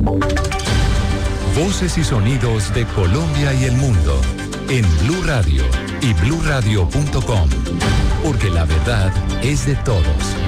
Voces y sonidos de Colombia y el mundo en Blue Radio y bluradio.com, porque la verdad es de todos.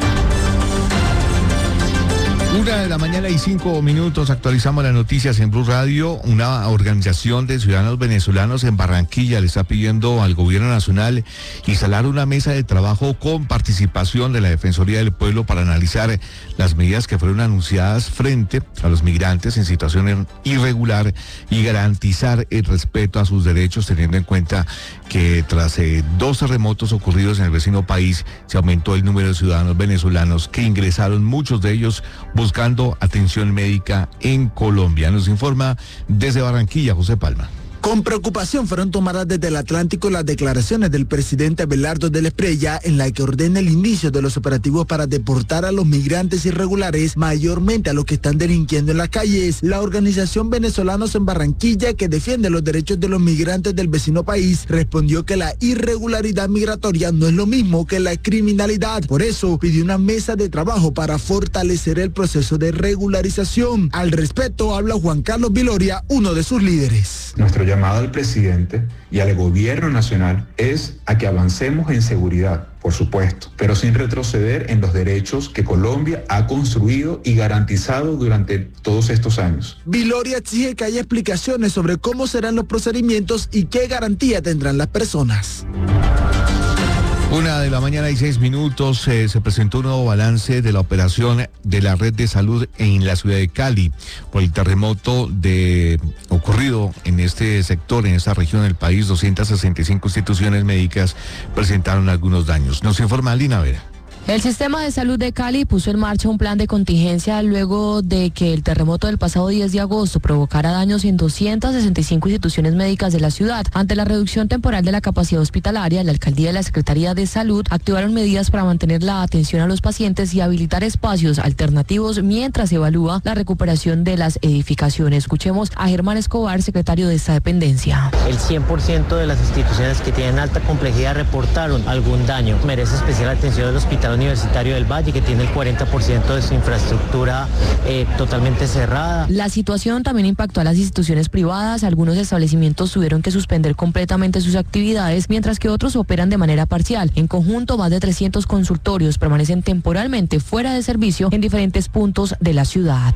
1:05 a.m, actualizamos las noticias en Blue Radio. Una organización de ciudadanos venezolanos en Barranquilla le está pidiendo al gobierno nacional instalar una mesa de trabajo con participación de la Defensoría del Pueblo para analizar las medidas que fueron anunciadas frente a los migrantes en situación irregular y garantizar el respeto a sus derechos, teniendo en cuenta que tras 2 terremotos ocurridos en el vecino país se aumentó el número de ciudadanos venezolanos que ingresaron, muchos de ellos buscando atención médica en Colombia. Nos informa desde Barranquilla José Palma. Con preocupación fueron tomadas desde el Atlántico las declaraciones del presidente Abelardo de la Espriella, en la que ordena el inicio de los operativos para deportar a los migrantes irregulares, mayormente a los que están delinquiendo en las calles. La organización Venezolanos en Barranquilla, que defiende los derechos de los migrantes del vecino país, respondió que la irregularidad migratoria no es lo mismo que la criminalidad. Por eso pidió una mesa de trabajo para fortalecer el proceso de regularización. Al respecto habla Juan Carlos Viloria, uno de sus líderes. Nuestro llamado al presidente y al gobierno nacional es a que avancemos en seguridad, por supuesto, pero sin retroceder en los derechos que Colombia ha construido y garantizado durante todos estos años. Viloria exige que haya explicaciones sobre cómo serán los procedimientos y qué garantía tendrán las personas. 1:06 a.m, se presentó un nuevo balance de la operación de la red de salud en la ciudad de Cali por el terremoto ocurrido en este sector, en esta región del país. 265 instituciones médicas presentaron algunos daños. Nos informa Lina Vera. El sistema de salud de Cali puso en marcha un plan de contingencia luego de que el terremoto del pasado 10 de agosto provocara daños en 265 instituciones médicas de la ciudad. Ante la reducción temporal de la capacidad hospitalaria, la alcaldía y la Secretaría de Salud activaron medidas para mantener la atención a los pacientes y habilitar espacios alternativos mientras se evalúa la recuperación de las edificaciones. Escuchemos a Germán Escobar, secretario de esta dependencia. El 100% de las instituciones que tienen alta complejidad reportaron algún daño. Merece especial atención el Hospital Universitario del Valle, que tiene el 40% de su infraestructura totalmente cerrada. La situación también impactó a las instituciones privadas. Algunos establecimientos tuvieron que suspender completamente sus actividades, mientras que otros operan de manera parcial. En conjunto, más de 300 consultorios permanecen temporalmente fuera de servicio en diferentes puntos de la ciudad.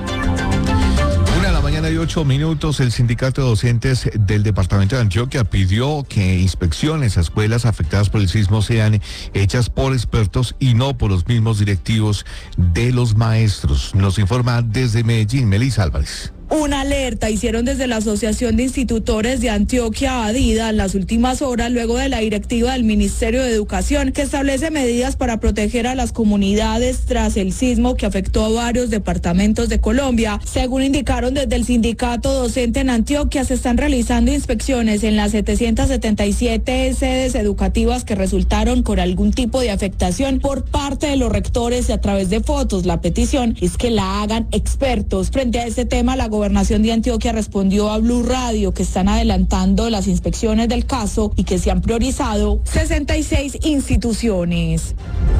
1:08 a.m, el sindicato de docentes del departamento de Antioquia pidió que inspecciones a escuelas afectadas por el sismo sean hechas por expertos y no por los mismos directivos de los maestros. Nos informa desde Medellín, Melissa Álvarez. Una alerta hicieron desde la Asociación de Institutores de Antioquia, ADIDA, en las últimas horas, luego de la directiva del Ministerio de Educación, que establece medidas para proteger a las comunidades tras el sismo que afectó a varios departamentos de Colombia. Según indicaron desde el sindicato docente en Antioquia, se están realizando inspecciones en las 777 sedes educativas que resultaron con algún tipo de afectación por parte de los rectores y a través de fotos. La petición es que la hagan expertos. Frente a este tema, la Gobernación de Antioquia respondió a Blue Radio que están adelantando las inspecciones del caso y que se han priorizado 66 instituciones.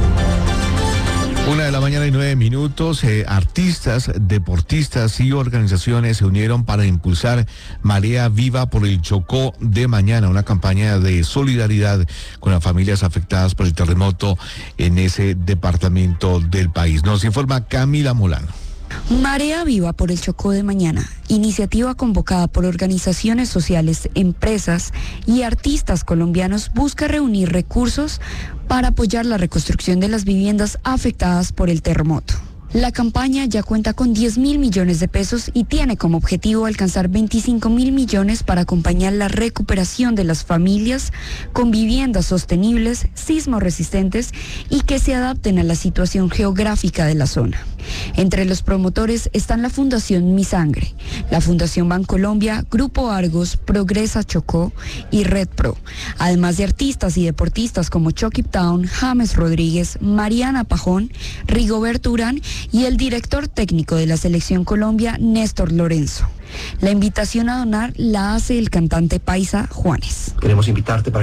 1:09 a.m, artistas, deportistas y organizaciones se unieron para impulsar Marea Viva por el Chocó de mañana, una campaña de solidaridad con las familias afectadas por el terremoto en ese departamento del país. Nos informa Camila Molano. Marea Viva por el Chocó de mañana, iniciativa convocada por organizaciones sociales, empresas y artistas colombianos, busca reunir recursos para apoyar la reconstrucción de las viviendas afectadas por el terremoto. La campaña ya cuenta con 10.000 millones de pesos y tiene como objetivo alcanzar 25.000 millones para acompañar la recuperación de las familias con viviendas sostenibles, sismo resistentes y que se adapten a la situación geográfica de la zona. Entre los promotores están la Fundación Mi Sangre, la Fundación Bancolombia, Grupo Argos, Progresa Chocó y Red Pro, además de artistas y deportistas como Chucky Town, James Rodríguez, Mariana Pajón, Rigoberto Urán y el director técnico de la Selección Colombia, Néstor Lorenzo. La invitación a donar la hace el cantante paisa Juanes. Queremos invitarte para